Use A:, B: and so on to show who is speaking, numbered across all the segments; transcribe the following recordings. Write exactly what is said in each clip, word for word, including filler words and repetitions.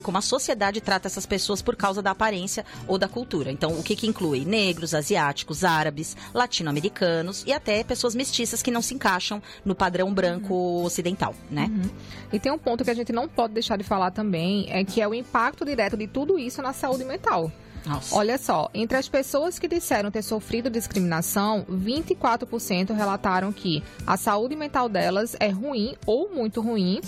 A: Como a sociedade trata essas pessoas por causa da aparência ou da cultura. Então, o que que inclui? Negros, asiáticos, árabes, latino-americanos e até pessoas mestiças que não se encaixam no padrão branco uhum. ocidental, né?
B: Uhum. E tem um ponto que a gente não pode deixar de falar também, é que é o impacto direto de tudo isso na saúde mental.
A: Nossa.
B: Olha só, entre as pessoas que disseram ter sofrido discriminação, vinte e quatro por cento relataram que a saúde mental delas é ruim ou muito ruim.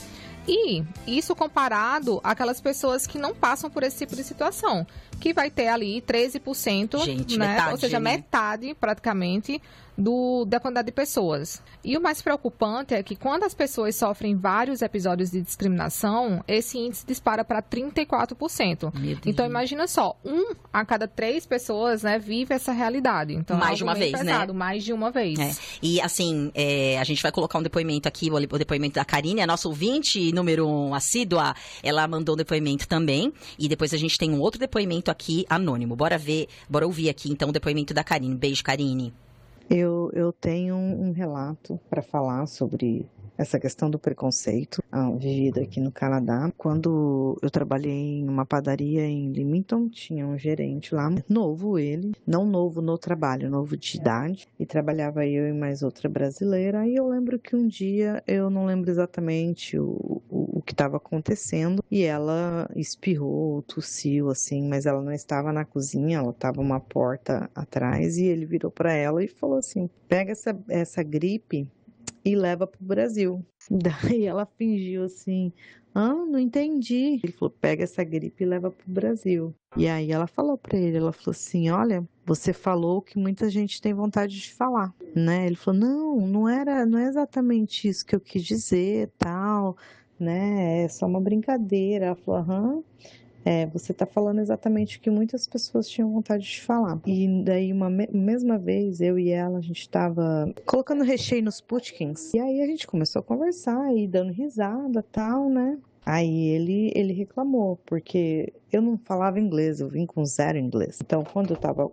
B: E isso comparado àquelas pessoas que não passam por esse tipo de situação, que vai ter ali treze por cento,
A: Gente,
B: né?
A: metade,
B: Ou seja,
A: né?
B: metade praticamente do, da quantidade de pessoas. E o mais preocupante é que quando as pessoas sofrem vários episódios de discriminação, esse índice dispara para trinta e quatro por cento. Então imagina só, um a cada três pessoas, né, vive essa realidade. Então,
A: mais
B: é
A: de uma vez,
B: pesado,
A: né?
B: Mais de uma vez.
A: É. E assim, é, a gente vai colocar um depoimento aqui, o depoimento da Karine, a nossa ouvinte número um assídua, ela mandou um depoimento também. E depois a gente tem um outro depoimento aqui anônimo. Bora ver, bora ouvir aqui então o depoimento da Karine. Beijo, Karine.
C: Eu, eu tenho um relato para falar sobre essa questão do preconceito ah, vivido aqui no Canadá. Quando eu trabalhei em uma padaria em Leamington, tinha um gerente lá, novo ele, não novo no trabalho, novo de idade, e trabalhava eu e mais outra brasileira. E eu lembro que um dia, eu não lembro exatamente o, o, o que estava acontecendo, e ela espirrou, tossiu assim, mas ela não estava na cozinha, ela estava uma porta atrás, e ele virou para ela e falou assim: pega essa, essa gripe e leva pro Brasil. Daí ela fingiu assim: ah, não entendi. Ele falou: pega essa gripe e leva pro Brasil. E aí ela falou pra ele, ela falou assim: olha, você falou que muita gente tem vontade de falar, né? Ele falou: não, não era, não é exatamente isso que eu quis dizer, tal, né? É só uma brincadeira. Ela falou: aham. É, você está falando exatamente o que muitas pessoas tinham vontade de falar. E daí, uma me- mesma vez, eu e ela, a gente estava colocando recheio nos putkins. E aí a gente começou a conversar e dando risada e tal, né? Aí ele, ele reclamou, porque eu não falava inglês, eu vim com zero inglês. Então, quando eu estava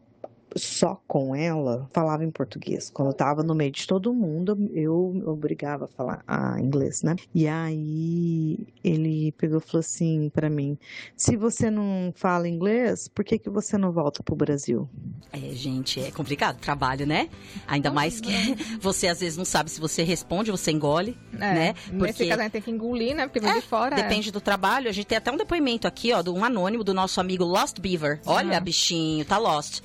C: só com ela, falava em português. Quando eu tava no meio de todo mundo, eu me obrigava a falar ah, inglês, né? E aí ele pegou e falou assim pra mim: se você não fala inglês, por que que você não volta pro Brasil?
A: É, gente, é complicado o trabalho, né? Ainda mais que você às vezes não sabe se você responde, você engole,
B: é,
A: né?
B: Porque nesse caso a gente tem que engolir, né? Porque vem
A: é,
B: de fora.
A: Depende é. do trabalho. A gente tem até um depoimento aqui, ó, de um anônimo do nosso amigo Lost Beaver. Olha, ah. bichinho, tá lost.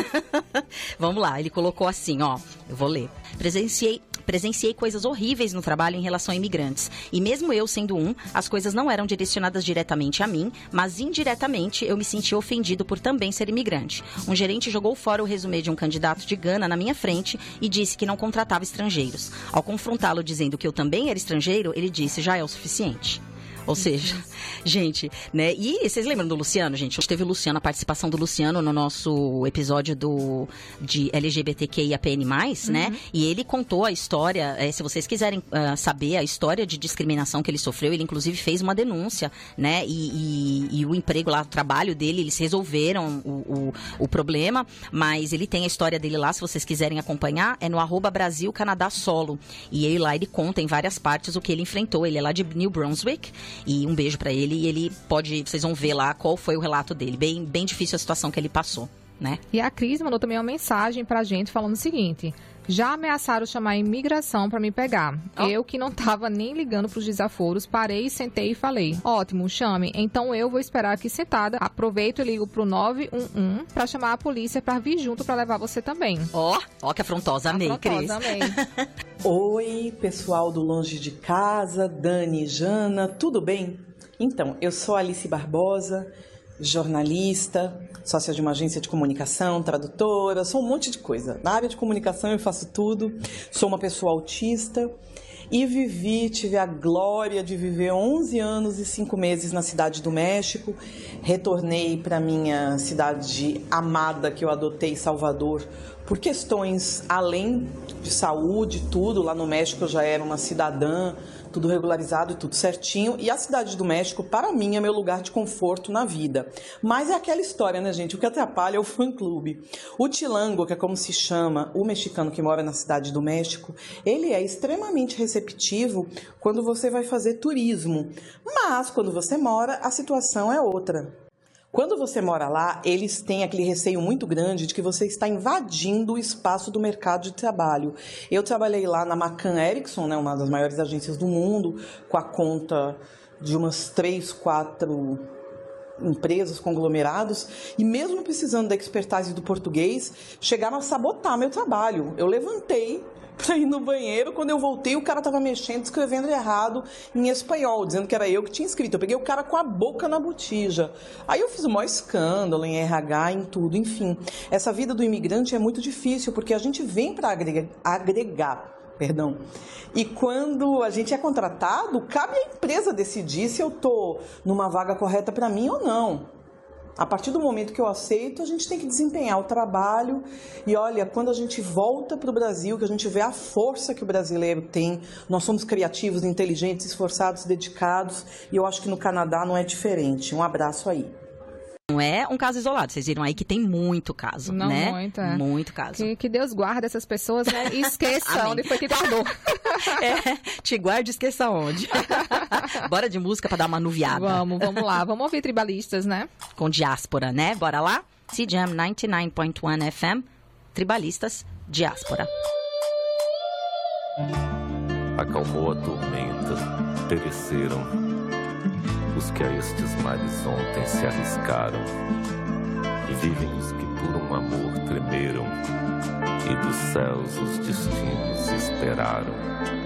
A: Vamos lá, ele colocou assim, ó, eu vou ler. Presenciei, presenciei coisas horríveis no trabalho em relação a imigrantes. E mesmo eu sendo um, as coisas não eram direcionadas diretamente a mim, mas indiretamente eu me senti ofendido por também ser imigrante. Um gerente jogou fora o resumê de um candidato de Gana na minha frente e disse que não contratava estrangeiros. Ao confrontá-lo dizendo que eu também era estrangeiro, ele disse: já é o suficiente. Ou seja, gente, né? E vocês lembram do Luciano, gente? Hoje teve o Luciano, a participação do Luciano no nosso episódio do, de L G B T Q I A P N mais, uhum. né? E ele contou a história, é, se vocês quiserem uh, saber a história de discriminação que ele sofreu, ele inclusive fez uma denúncia, né? E, e, e o emprego lá, o trabalho dele, eles resolveram o, o, o problema, mas ele tem a história dele lá, se vocês quiserem acompanhar, é no arroba Brasil Canadá Solo. E ele lá, ele conta em várias partes o que ele enfrentou. Ele é lá de New Brunswick. E um beijo pra ele, e ele pode, vocês vão ver lá qual foi o relato dele, bem, bem difícil a situação que ele passou, né?
B: E a Cris mandou também uma mensagem pra gente falando o seguinte: já ameaçaram chamar a imigração pra me pegar. Oh. Eu que não tava nem ligando pros desaforos, parei, sentei e falei: ótimo, chame, então eu vou esperar aqui sentada, aproveito e ligo pro nove um um pra chamar a polícia pra vir junto pra levar você também.
A: Ó, oh, ó oh, que afrontosa, amei,
B: afrontosa,
A: Cris.
B: Amei.
D: Oi, pessoal do Longe de Casa, Dani e Jana, tudo bem? Então, eu sou Alice Barbosa, jornalista, sócia de uma agência de comunicação, tradutora, sou um monte de coisa. Na área de comunicação eu faço tudo, sou uma pessoa autista e vivi, tive a glória de viver onze anos e cinco meses na Cidade do México. Retornei para minha cidade amada que eu adotei, Salvador, por questões além de saúde, tudo. Lá no México eu já era uma cidadã tudo regularizado e tudo certinho. E a Cidade do México, para mim, é meu lugar de conforto na vida. Mas é aquela história, né, gente? O que atrapalha é o fã-clube. O chilango, que é como se chama o mexicano que mora na Cidade do México, ele é extremamente receptivo quando você vai fazer turismo. Mas, quando você mora, a situação é outra. Quando você mora lá, eles têm aquele receio muito grande de que você está invadindo o espaço do mercado de trabalho. Eu trabalhei lá na McCann Erickson, né, uma das maiores agências do mundo, com a conta de umas três, quatro empresas, conglomerados, e mesmo precisando da expertise do português, chegaram a sabotar meu trabalho. Eu levantei para ir no banheiro, quando eu voltei o cara estava mexendo, escrevendo errado em espanhol, dizendo que era eu que tinha escrito. Eu peguei o cara com a boca na botija. Aí eu fiz o maior escândalo em R H, em tudo, enfim. Essa vida do imigrante é muito difícil, porque a gente vem para agregar, agregar, perdão. E quando a gente é contratado, cabe à empresa decidir se eu estou numa vaga correta para mim ou não. A partir do momento que eu aceito, a gente tem que desempenhar o trabalho. E olha, quando a gente volta para o Brasil, que a gente vê a força que o brasileiro tem, nós somos criativos, inteligentes, esforçados, dedicados, e eu acho que no Canadá não é diferente. Um abraço aí.
A: Não é um caso isolado, vocês viram aí que tem muito caso,
B: não,
A: né?
B: Muito, é.
A: Muito caso.
B: Que, que Deus guarde essas pessoas, né? E esqueça onde foi que guardou.
A: É, te guarde e esqueça onde. Bora de música pra dar uma anuviada.
B: Vamos, vamos lá. Vamos ouvir Tribalistas, né?
A: Com Diáspora, né? Bora lá? C J M noventa e nove ponto um F M, Tribalistas, Diáspora.
E: Acalmou a tormenta, pereceram os que a estes mares ontem se arriscaram. Vivem os que por um amor tremeram, e dos céus os destinos esperaram.